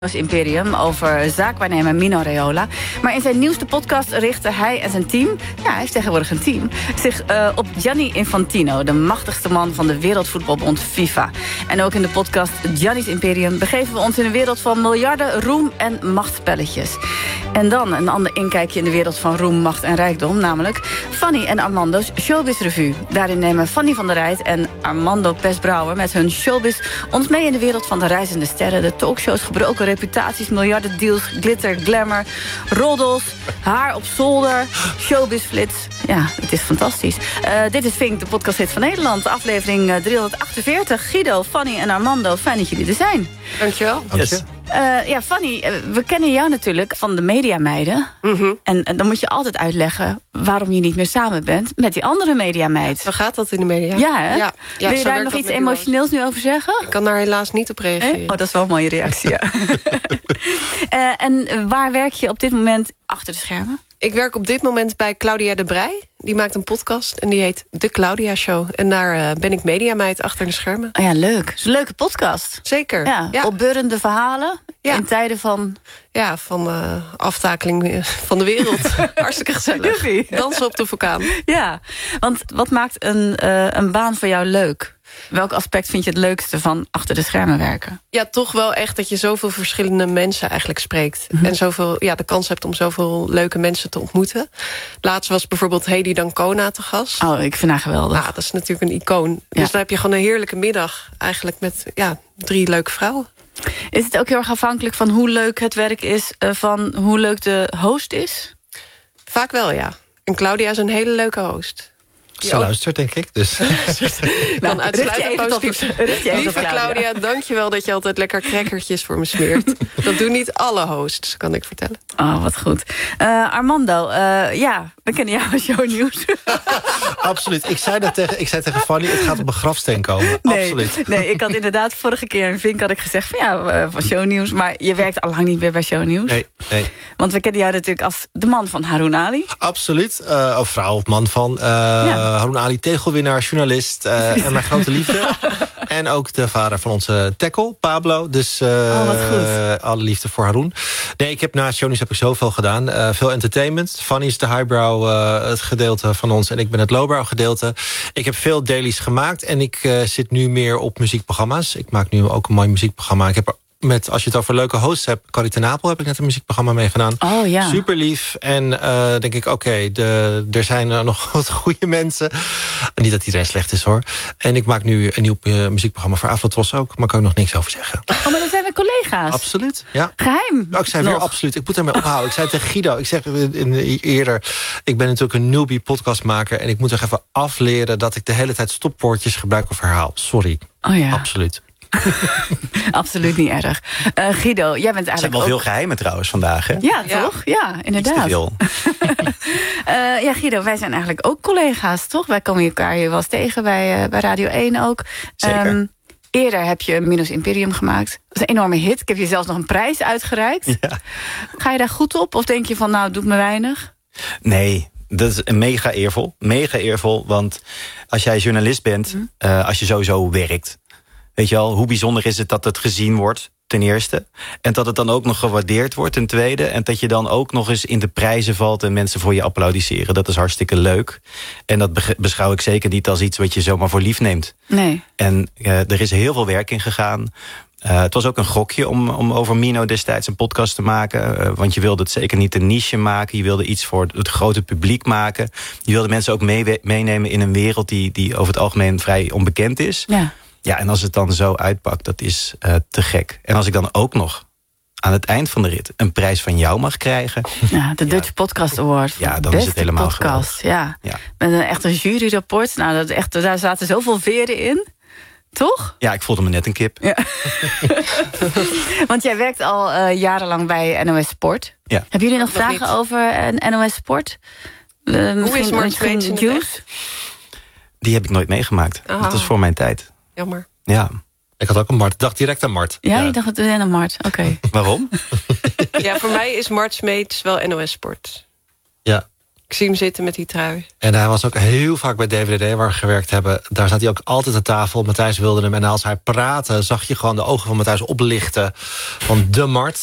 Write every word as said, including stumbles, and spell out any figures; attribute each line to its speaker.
Speaker 1: Imperium over zaakwaarnemer Mino Raiola. Maar in zijn nieuwste podcast richtte hij en zijn team, ja, hij heeft tegenwoordig een team, zich uh, op Gianni Infantino, de machtigste man van de Wereldvoetbalbond FIFA. En ook in de podcast Gianni's Imperium begeven we ons in een wereld van miljarden, roem en machtspelletjes. En dan een ander inkijkje in de wereld van roem, macht en rijkdom, namelijk Fanny en Armando's Showbiz Revue. Daarin nemen Fanny van der Rijt en Armando Pesbrouwer met hun showbiz ons mee in de wereld van de reizende sterren, de talkshows, gebroken reputaties, miljarden deals, glitter, glamour, roddels, haar op zolder, showbizflits. Ja, het is fantastisch. Uh, dit is Vink, de podcasthit van Nederland. Aflevering uh, driehonderdachtenveertig. Guido, Fanny en Armando, fijn dat jullie er zijn.
Speaker 2: Dankjewel.
Speaker 1: Yes. Uh, ja, Fanny, uh, we kennen jou natuurlijk van de Mediameiden. Mm-hmm. En, en dan moet je altijd uitleggen waarom je niet meer samen bent met die andere Mediameid.
Speaker 2: Zo gaat dat in de media.
Speaker 1: Ja, hè?
Speaker 2: Ja, ja,
Speaker 1: wil je daar nog iets emotioneels nu over zeggen?
Speaker 2: Ik kan daar helaas niet op reageren.
Speaker 1: Eh? Oh, dat is wel een mooie reactie, ja. uh, en waar werk je op dit moment achter de schermen?
Speaker 2: Ik werk op dit moment bij Claudia de Breij. Die maakt een podcast en die heet De Claudia Show. En daar uh, ben ik mediameid achter de schermen.
Speaker 1: Oh ja, leuk. Het is een leuke podcast.
Speaker 2: Zeker.
Speaker 1: Ja, ja. Opbeurende verhalen ja. in tijden van...
Speaker 2: Ja, van uh, aftakeling van de wereld. Hartstikke gezellig. Dansen op de vulkaan.
Speaker 1: Ja, want wat maakt een, uh, een baan voor jou leuk? Welk aspect vind je het leukste van achter de schermen werken?
Speaker 2: Ja, toch wel echt dat je zoveel verschillende mensen eigenlijk spreekt. Mm-hmm. En zoveel, ja, de kans hebt om zoveel leuke mensen te ontmoeten. Laatst was bijvoorbeeld Hedy Dancona te gast.
Speaker 1: Oh, ik vind haar geweldig.
Speaker 2: Ja, dat is natuurlijk een icoon. Ja. Dus dan heb je gewoon een heerlijke middag eigenlijk met ja, drie leuke vrouwen.
Speaker 1: Is het ook heel erg afhankelijk van hoe leuk het werk is, van hoe leuk de host is?
Speaker 2: Vaak wel, ja. En Claudia is een hele leuke host.
Speaker 3: Ze luistert, denk ik. Dus.
Speaker 2: Dan nou, uitsluitend positief. Lieve Claudia, dankjewel dat je altijd lekker crackertjes voor me smeert. Dat doen niet alle hosts, kan ik vertellen.
Speaker 1: Oh, wat goed. Uh, Armando, uh, ja, we kennen jou als shownieuws.
Speaker 3: Absoluut. Ik zei, dat tegen, ik zei tegen Fanny, het gaat op een grafsteen komen.
Speaker 1: Nee,
Speaker 3: Absoluut.
Speaker 1: Nee, ik had inderdaad vorige keer in Vink had ik gezegd van ja, van shownieuws. Maar je werkt al lang niet meer bij shownieuws.
Speaker 3: Nee, nee.
Speaker 1: Want we kennen jou natuurlijk als de man van Haroun Ali.
Speaker 3: Absoluut. Uh, of vrouw of man van... Uh, ja. Haroun Ali, tegelwinnaar, journalist uh, en mijn grote liefde. En ook de vader van onze tackle, Pablo. Dus uh,
Speaker 1: oh, wat goed.
Speaker 3: Alle liefde voor Haroun. Nee, ik heb na shownieuws heb ik zoveel gedaan. Uh, veel entertainment. Fanny is de highbrow uh, het gedeelte van ons en ik ben het lowbrow gedeelte. Ik heb veel dailies gemaakt en ik uh, zit nu meer op muziekprogramma's. Ik maak nu ook een mooi muziekprogramma. Ik heb er met, als je het over leuke hosts hebt, Carrie ten Napel heb ik net een muziekprogramma meegedaan.
Speaker 1: Oh ja.
Speaker 3: Super lief. En uh, denk ik, oké, okay, er zijn uh, nog wat goede mensen. Niet dat iedereen slecht is hoor. En ik maak nu een nieuw uh, muziekprogramma voor Afrotros ook. Maar kan ik nog niks over zeggen.
Speaker 1: Oh, maar dan zijn we collega's.
Speaker 3: Absoluut, ja.
Speaker 1: Geheim.
Speaker 3: Oh, ik zei
Speaker 1: nog.
Speaker 3: weer absoluut. Ik moet ermee ophouden. Ik zei tegen Guido, ik zeg in, eerder, ik ben natuurlijk een newbie podcastmaker. En ik moet er even afleren dat ik de hele tijd stopwoordjes gebruik of herhaal. Sorry.
Speaker 1: Oh ja.
Speaker 3: Absoluut.
Speaker 1: Absoluut niet erg. Uh, Guido, jij bent eigenlijk. Er
Speaker 4: zijn wel
Speaker 1: ook...
Speaker 4: veel geheimen trouwens vandaag, hè?
Speaker 1: Ja, ja. toch? Ja, inderdaad.
Speaker 4: Iets te veel.
Speaker 1: uh, ja, Guido, wij zijn eigenlijk ook collega's, toch? Wij komen elkaar hier wel eens tegen bij, uh, bij Radio één ook.
Speaker 4: Zeker. Um,
Speaker 1: eerder heb je Mino's Imperium gemaakt. Dat is een enorme hit. Ik heb je zelfs nog een prijs uitgereikt.
Speaker 4: Ja.
Speaker 1: Ga je daar goed op? Of denk je van, nou, doet me weinig?
Speaker 4: Nee. Dat is mega eervol. Mega eervol, want als jij journalist bent, mm. uh, als je sowieso werkt, weet je wel, hoe bijzonder is het dat het gezien wordt, ten eerste. En dat het dan ook nog gewaardeerd wordt, ten tweede. En dat je dan ook nog eens in de prijzen valt en mensen voor je applaudisseren. Dat is hartstikke leuk. En dat beschouw ik zeker niet als iets wat je zomaar voor lief neemt.
Speaker 1: Nee.
Speaker 4: En uh, er is heel veel werk in gegaan. Uh, het was ook een gokje om, om over Mino destijds een podcast te maken. Uh, want je wilde het zeker niet een niche maken. Je wilde iets voor het grote publiek maken. Je wilde mensen ook mee, meenemen in een wereld die, die over het algemeen vrij onbekend is.
Speaker 1: Ja.
Speaker 4: Ja, en als het dan zo uitpakt, dat is uh, te gek. En als ik dan ook nog aan het eind van de rit een prijs van jou mag krijgen.
Speaker 1: Ja, de Dutch ja. Podcast Award.
Speaker 4: Ja, dan is het helemaal
Speaker 1: podcast. Ja.
Speaker 4: Ja.
Speaker 1: Met een echt een juryrapport. Nou, dat echt, daar zaten zoveel veren in. Toch?
Speaker 4: Ja, ik voelde me net een kip.
Speaker 1: Ja. Want jij werkt al uh, jarenlang bij N O S Sport.
Speaker 4: Ja.
Speaker 1: Hebben jullie nog vragen niet. over N O S Sport? Uh,
Speaker 2: Hoe is Mart Smeets in de weg?
Speaker 4: Die heb ik nooit meegemaakt.
Speaker 2: Aha.
Speaker 4: Dat is voor mijn tijd.
Speaker 2: Jammer.
Speaker 4: Ja.
Speaker 3: Ik had ook een Mart. Ik dacht direct aan Mart.
Speaker 1: Ja, ja. Ik dacht het aan Mart. Oké. Okay.
Speaker 4: Waarom?
Speaker 2: Ja, voor mij is Mart Smeets wel N O S Sport.
Speaker 3: Ja.
Speaker 2: Ik zie hem zitten met die trui.
Speaker 3: En hij was ook heel vaak bij D V D D waar we gewerkt hebben. Daar zat hij ook altijd aan tafel. Matthijs wilde hem. En als hij praatte, zag je gewoon de ogen van Matthijs oplichten. Van de Mart.